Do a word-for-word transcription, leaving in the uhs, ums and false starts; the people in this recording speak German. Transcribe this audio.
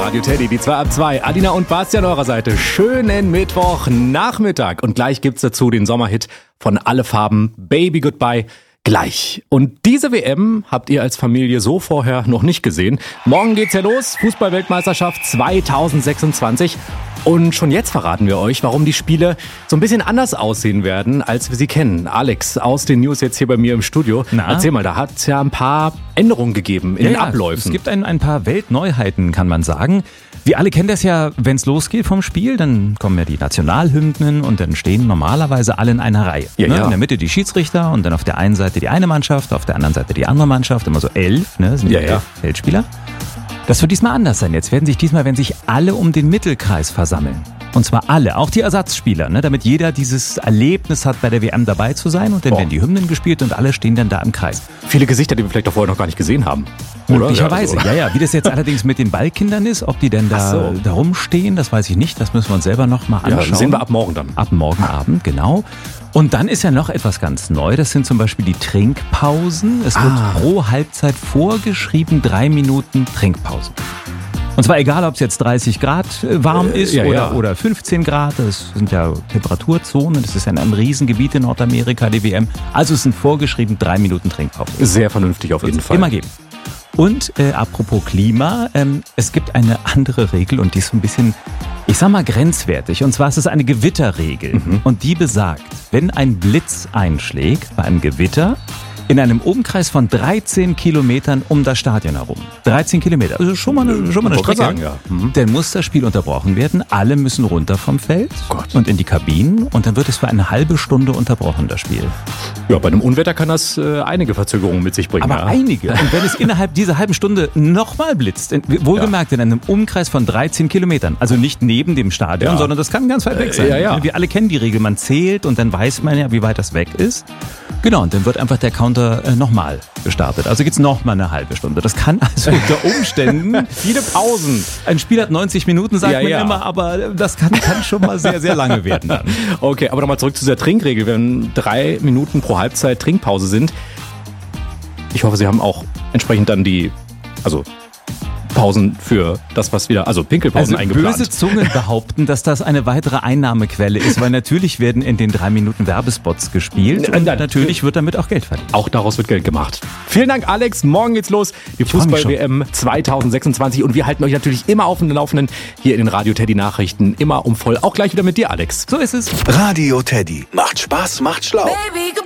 Radio Teddy, die zwei ab zwei. Adina und Bastian eurer Seite. Schönen Mittwochnachmittag. Und gleich gibt's dazu den Sommerhit von Alle Farben, Baby Goodbye. Gleich. Und diese W M habt ihr als Familie so vorher noch nicht gesehen. Morgen geht's ja los. Fußball-Weltmeisterschaft zwanzig sechsundzwanzig. Und schon jetzt verraten wir euch, warum die Spiele so ein bisschen anders aussehen werden, als wir sie kennen. Alex aus den News jetzt hier bei mir im Studio. Na? Erzähl mal, da hat es ja ein paar Änderungen gegeben in ja, den ja, Abläufen. Es gibt ein, ein paar Weltneuheiten, kann man sagen. Wir alle kennen das ja, wenn es losgeht vom Spiel, dann kommen ja die Nationalhymnen und dann stehen normalerweise alle in einer Reihe. Ja, ne? ja. In der Mitte die Schiedsrichter und dann auf der einen Seite die eine Mannschaft, auf der anderen Seite die andere Mannschaft, immer so elf, ne? Sind Ja, elf ja. Feldspieler. Das wird diesmal anders sein. Jetzt werden sich diesmal werden sich alle um den Mittelkreis versammeln. Und zwar alle, auch die Ersatzspieler, ne? Damit jeder dieses Erlebnis hat, bei der W M dabei zu sein. Und dann Oh. werden die Hymnen gespielt und alle stehen dann da im Kreis. Viele Gesichter, die wir vielleicht auch vorher noch gar nicht gesehen haben. Oder? Möglicherweise, Ja, ja, ja. Wie das jetzt allerdings mit den Ballkindern ist, ob die denn da, Ach so. da rumstehen, das weiß ich nicht. Das müssen wir uns selber noch mal Ja, anschauen. sehen wir ab morgen dann. Ab morgen Abend, genau. Und dann ist ja noch etwas ganz neu. Das sind zum Beispiel die Trinkpausen. Es wird Ah. pro Halbzeit vorgeschrieben drei Minuten Trinkpause. Und zwar egal, ob es jetzt dreißig Grad warm Äh, ist ja, oder, ja. oder fünfzehn Grad. Das sind ja Temperaturzonen. Das ist ja in einem Riesengebiet in Nordamerika, die W M. Also es sind vorgeschrieben drei Minuten Trinkpause. Sehr vernünftig auf jeden Wird's Fall. immer geben. Und äh, apropos Klima, ähm, es gibt eine andere Regel und die ist so ein bisschen, ich sag mal, grenzwertig. Und zwar ist es eine Gewitterregel. Mhm. Und die besagt, wenn ein Blitz einschlägt bei einem Gewitter, in einem Umkreis von dreizehn Kilometern um das Stadion herum. dreizehn Kilometer, also schon mal eine, schon mal eine Ich wollte Strecke. gerade sagen, ja. Mhm. Dann muss das Spiel unterbrochen werden. Alle müssen runter vom Feld Gott. und in die Kabinen. Und dann wird es für eine halbe Stunde unterbrochen, das Spiel. Ja, bei einem Unwetter kann das äh, einige Verzögerungen mit sich bringen. Aber ja. einige. Und wenn es innerhalb dieser halben Stunde nochmal blitzt, in, wohlgemerkt in einem Umkreis von dreizehn Kilometern, also nicht neben dem Stadion, Ja. sondern das kann ganz weit weg sein. Äh, ja, ja. Wir alle kennen die Regel, man zählt und dann weiß man ja, wie weit das weg ist. Genau, und dann wird einfach der Counter äh, nochmal gestartet. Also geht's nochmal eine halbe Stunde. Das kann also unter Umständen... Viele Pausen. Ein Spiel hat neunzig Minuten, sagt Ja, man ja. immer, aber das kann, kann schon mal sehr, sehr lange werden dann. Okay, aber nochmal zurück zu dieser Trinkregel. Wenn drei Minuten pro Halbzeit Trinkpause sind, ich hoffe, Sie haben auch entsprechend dann die, also Pausen für das, was wieder, also Pinkelpausen Also eingeplant. böse Zungen behaupten, dass das eine weitere Einnahmequelle ist, weil natürlich werden in den drei Minuten Werbespots gespielt und Nein. natürlich wird damit auch Geld verdient. Auch daraus wird Geld gemacht. Vielen Dank, Alex. Morgen geht's los. Die freu mich Fußball-W M zwanzig sechsundzwanzig. Und wir halten euch natürlich immer auf dem Laufenden hier in den Radio Teddy Nachrichten. Immer um voll. Auch gleich wieder mit dir, Alex. So ist es. Radio Teddy. Macht Spaß, macht schlau. Baby, goodbye.